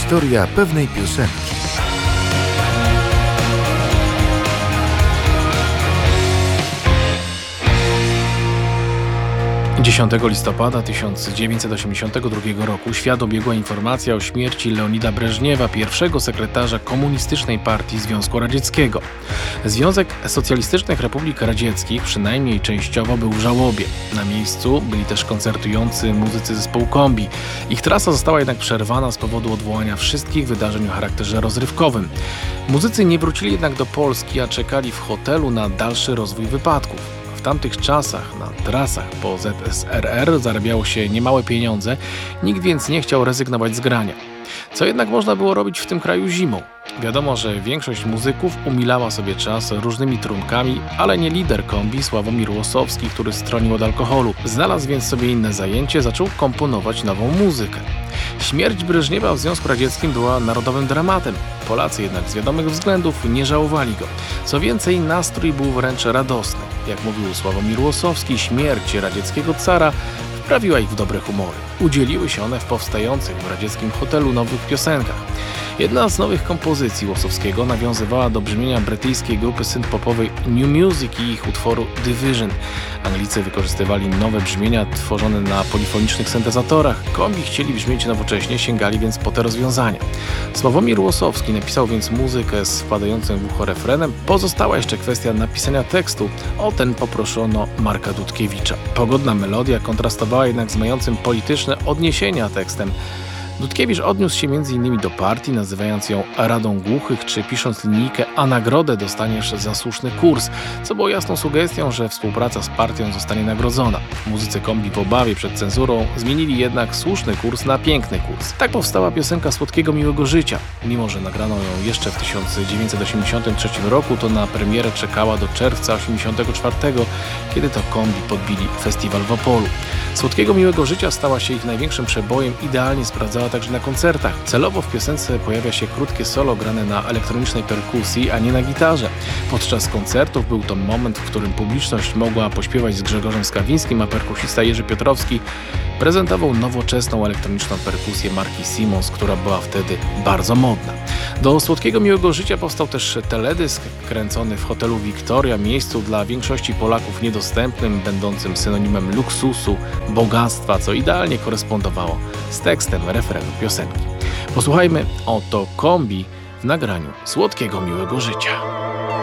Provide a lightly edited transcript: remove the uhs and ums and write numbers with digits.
Historia pewnej piosenki. 10 listopada 1982 roku świat obiegła informacja o śmierci Leonida Breżniewa, pierwszego sekretarza Komunistycznej Partii Związku Radzieckiego. Związek Socjalistycznych Republik Radzieckich przynajmniej częściowo był w żałobie. Na miejscu byli też koncertujący muzycy zespołu Kombi. Ich trasa została jednak przerwana z powodu odwołania wszystkich wydarzeń o charakterze rozrywkowym. Muzycy nie wrócili jednak do Polski, a czekali w hotelu na dalszy rozwój wypadków. W tamtych czasach na trasach po ZSRR zarabiało się niemałe pieniądze, nikt więc nie chciał rezygnować z grania. Co jednak można było robić w tym kraju zimą? Wiadomo, że większość muzyków umilała sobie czas różnymi trunkami, ale nie lider Kombi Sławomir Łosowski, który stronił od alkoholu. Znalazł więc sobie inne zajęcie, zaczął komponować nową muzykę. Śmierć Breżniewa w Związku Radzieckim była narodowym dramatem. Polacy jednak z wiadomych względów nie żałowali go. Co więcej, nastrój był wręcz radosny. Jak mówił Sławomir Łosowski, śmierć radzieckiego cara wprawiła ich w dobre humory. Udzieliły się one w powstających w radzieckim hotelu nowych piosenkach. Jedna z nowych kompozycji Łosowskiego nawiązywała do brzmienia brytyjskiej grupy synth-popowej New Music i ich utworu Division. Anglicy wykorzystywali nowe brzmienia tworzone na polifonicznych syntezatorach. Kombi chcieli brzmieć nowocześnie, sięgali więc po te rozwiązania. Sławomir Łosowski napisał więc muzykę z wpadającym w ucho refrenem. Pozostała jeszcze kwestia napisania tekstu. O ten poproszono Marka Dudkiewicza. Pogodna melodia kontrastowała jednak z mającym polityczne odniesienia tekstem. Dudkiewicz odniósł się m.in. do partii, nazywając ją Radą Głuchych, czy pisząc linijkę „A nagrodę dostaniesz za słuszny kurs”, co było jasną sugestią, że współpraca z partią zostanie nagrodzona. Muzycy Kombi w obawie przed cenzurą zmienili jednak słuszny kurs na piękny kurs. Tak powstała piosenka Słodkiego Miłego Życia. Mimo że nagrano ją jeszcze w 1983 roku, to na premierę czekała do czerwca 1984, kiedy to Kombi podbili festiwal w Opolu. Słodkiego Miłego Życia stała się ich największym przebojem, idealnie sprawdzała także na koncertach. Celowo w piosence pojawia się krótkie solo grane na elektronicznej perkusji, a nie na gitarze. Podczas koncertów był to moment, w którym publiczność mogła pośpiewać z Grzegorzem Skawińskim, a perkusista Jerzy Piotrowski prezentował nowoczesną elektroniczną perkusję marki Simmons, która była wtedy bardzo modna. Do Słodkiego Miłego Życia powstał też teledysk kręcony w hotelu Victoria, miejscu dla większości Polaków niedostępnym, będącym synonimem luksusu, bogactwa, co idealnie korespondowało z tekstem refrenu piosenki. Posłuchajmy oto Kombi w nagraniu Słodkiego Miłego Życia.